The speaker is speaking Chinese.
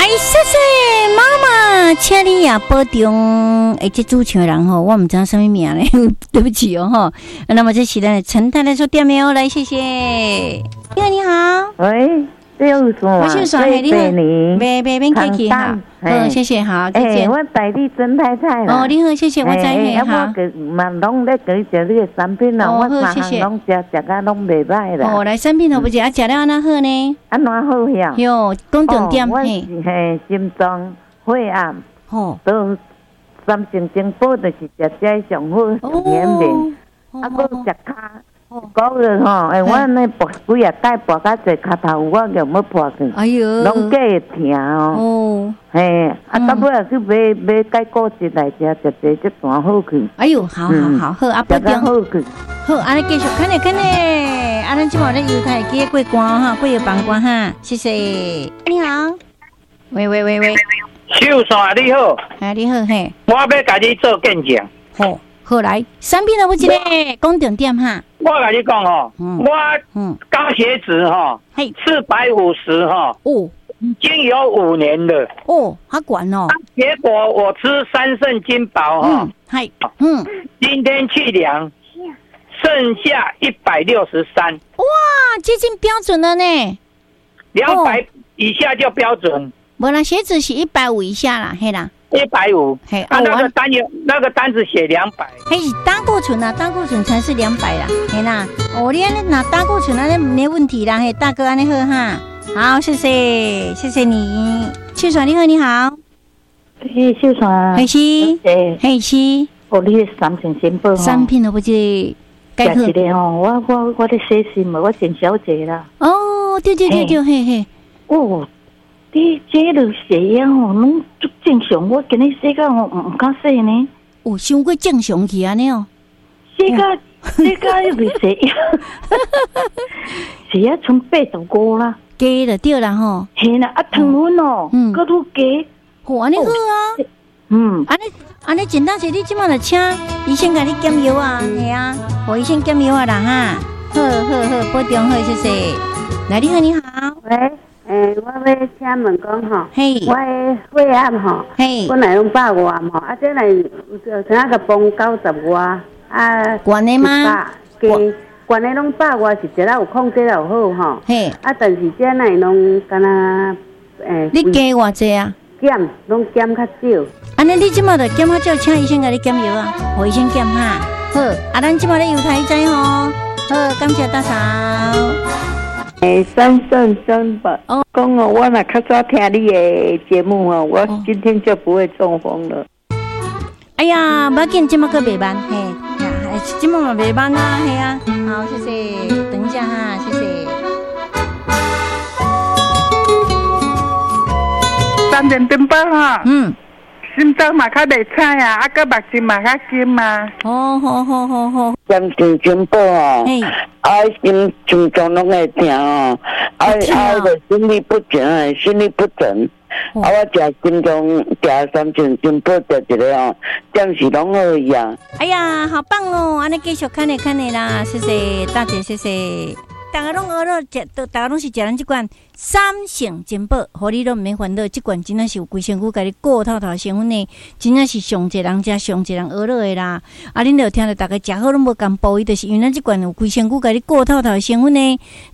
谢谢妈妈，请你也保重。这主唱人吼，我唔知道什么名嘞，对不起哦吼。那么这是咱的陈太太说店名哦，来谢谢。你好， 喂。 我姓孙，你好，别客气哈，谢谢，好，再见。 我代理真太太啦。 哦，你好，谢谢，我知你好。 我嘛拢咧给食你的产品啦，我马上拢食啊拢袂歹啦。 哦，来产品好不食，啊，食了安那好呢？ 安怎好呀？ 哟，讲重点嘿。 心脏血压，都三成精补就是食这上好免面，啊，搁食骹。个月吼，我那拔几啊摆拔到这脚头，我就要破去， 哎呦， 拢计会疼哦。嘿，到尾也去买解果汁来食，食这段好去。 哎呦，好，啊，保重好去。好， 安尼继续看咧，啊，咱即马咧犹太记过关哈，过夜放关哈，谢谢。你好，喂， 秀山你好， 你好嘿， 我要甲你做见证。 好来，产品都不一个，讲重点哈。 我跟你讲哦，我高血脂哈，450哈，已经有5年了。 哦，好管哦。 结果我吃3圣金宝哈，今天去量，剩下163。 哇，接近标准了呢。 200以下就标准。 无啦，血脂是150以下啦，嘿啦。 150，那个单子写200， 嘿是胆固醇啊，胆固醇才是200啦，嘿啦，你安尼拿胆固醇安尼没问题啦，嘿大哥安尼好哈，好谢谢你，秀爽你好， 秀爽， 嘿是， 哦你的三成新宝， 产品都不知， 该一个吼，我咧写信嘛，我陈小姐啦， 哦对，嘿， 哦。你这个血压吼，拢足正常。我今日写到吼唔敢写呢。 哦，伤过正常去安尼哦。 写到又未血压，血压从85啦。 加了对啦吼。 嘿啦，啊糖分哦，搁愈加。 哦，安尼好啊。安尼简单些，你即马来请医生甲你减药啊，系啊，互医生减药啊啦哈。好，保重好，谢谢。来，你好， 喂。我要请问讲吼，我的血压吼，本来拢100外吼，这来像个崩90外， 悬的吗？ 悬的拢100外，是食了有控制了有好吼，但是这来拢敢若你加偌济啊？ 拢减较少。 安尼你即马就减较少，请医生甲你减药啊，互医生减哈。好，咱即马咧犹太仔吼，好，感谢大嫂。 三圣珍宝讲哦，我若较早听你的节目哦，我今天就不会中风了。 哎呀，不要紧，今麦个袂慢，嘿，今麦嘛袂慢啦，嘿啊，好，谢谢，等一下哈，谢谢。 三圣珍宝哈，心脏嘛较袂彩啊，啊个目睛嘛较金啊。 好。 三圣珍宝哦，心脏拢会疼哦，个心律不整，我食心脏食三圣珍宝食一个哦，暂时拢好呀。 哎呀，好棒哦！安尼继续看你啦，谢谢大姐，谢谢。大家拢大家拢是食咱这款三圣珍宝，互你都唔免烦恼。这款真正是有规身躯，甲你顾透透成分呢，真正是上一人食，上一人学落的啦。恁就听到大家食好拢无共补，伊就是因为咱这款有规身躯，甲你顾透透成分呢。